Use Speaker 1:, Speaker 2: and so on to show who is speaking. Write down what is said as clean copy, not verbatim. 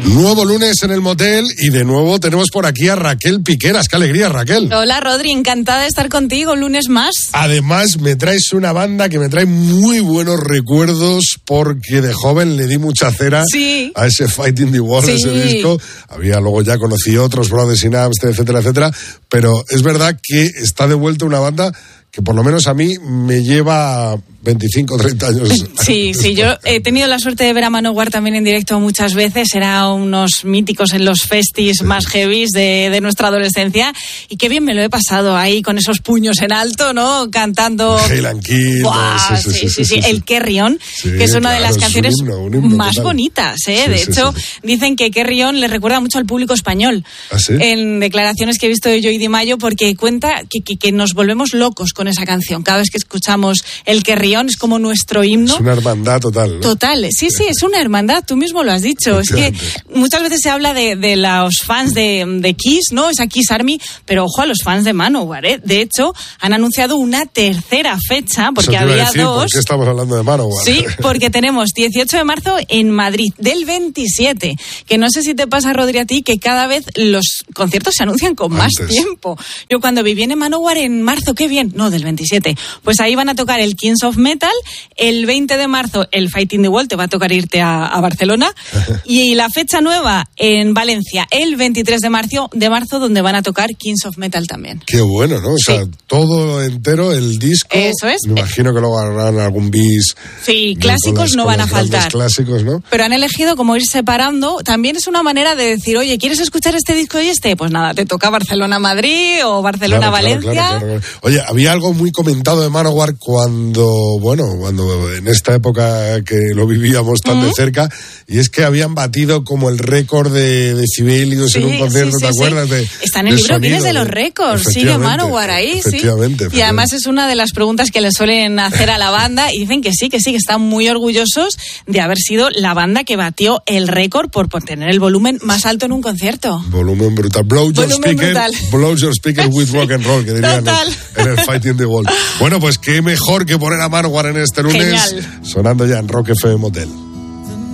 Speaker 1: Nuevo lunes en el motel y de nuevo tenemos por aquí a Raquel Piqueras. ¡Qué alegría, Raquel!
Speaker 2: Hola, Rodri, encantada de estar contigo un lunes más.
Speaker 1: Además, me traes una banda que me trae muy buenos recuerdos porque de joven le di mucha cera a ese Fighting the World, ese disco. Había luego ya conocí otros, Brothers in Arms, etcétera, etcétera. Pero es verdad que está de vuelta una banda que por lo menos a mí me lleva 25 o 30 años.
Speaker 2: Sí, yo he tenido la suerte de ver a Manowar también en directo muchas veces. Era unos míticos en los festis más heavies de nuestra adolescencia. Y qué bien me lo he pasado ahí con esos puños en alto, ¿no? Cantando...
Speaker 1: Hail and Kill.
Speaker 2: Sí. El Carry On, que es una de las canciones
Speaker 1: un himno
Speaker 2: más
Speaker 1: total.
Speaker 2: Bonitas, ¿eh? De hecho, dicen que Carry On le recuerda mucho al público español.
Speaker 1: ¿Ah, sí?
Speaker 2: En declaraciones que he visto de Joey Di porque cuenta que nos volvemos locos con esa canción. Cada vez que escuchamos el Carry On es como nuestro himno.
Speaker 1: Es una hermandad total, ¿no?
Speaker 2: Total, sí, es una hermandad, tú mismo lo has dicho. Es que muchas veces se habla de los fans de Kiss, ¿no? Esa Kiss Army, pero ojo a los fans de Manowar, ¿eh? De hecho, han anunciado una tercera fecha, porque había dos.
Speaker 1: ¿Por qué estamos hablando de Manowar?
Speaker 2: Sí, porque tenemos 18 de marzo en Madrid, del 27, que no sé si te pasa, Rodri, a ti, que cada vez los conciertos se anuncian con más tiempo. Yo cuando viví en Manowar en marzo, qué bien, no, del 27, pues ahí van a tocar el Kings of Metal, el 20 de marzo el Fighting the World, te va a tocar irte a Barcelona, y la fecha nueva en Valencia, el 23 de marzo, donde van a tocar Kings of Metal también.
Speaker 1: Qué bueno, ¿no? O sea, todo entero, el disco.
Speaker 2: Eso es.
Speaker 1: Me imagino que luego harán algún bis.
Speaker 2: Sí, clásicos no van a faltar.
Speaker 1: Clásicos, ¿no?
Speaker 2: Pero han elegido como ir separando. También es una manera de decir, oye, ¿quieres escuchar este disco y este? Pues nada, te toca Barcelona-Madrid o Barcelona-Valencia.
Speaker 1: Claro. Oye, había algo muy comentado de Manowar cuando en esta época que lo vivíamos tan de cerca, y es que habían batido como el récord de decibelios en un concierto, ¿te acuerdas?
Speaker 2: Está en el libro Guinness de los récords, sigue Manowar ahí,
Speaker 1: efectivamente.
Speaker 2: Y además es una de las preguntas que le suelen hacer a la banda, y dicen que sí, que están muy orgullosos de haber sido la banda que batió el récord por tener el volumen más alto en un concierto.
Speaker 1: Volumen brutal. Blow your speaker with rock and roll, que dirían en el Fighting the World. Bueno, pues qué mejor que poner a Manowar en este lunes.
Speaker 2: Genial.
Speaker 1: Sonando ya en Rock FM Motel.